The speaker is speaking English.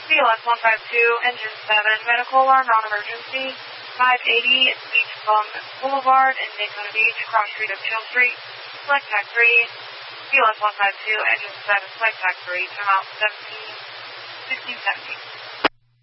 CLS 152, engine 7, medical alarm, non-emergency, 580 Beach Bum Boulevard in Daytona Beach, cross street of Chill Street, select tag 3, CLS 152, engine 7, select tag 3, time out 1617.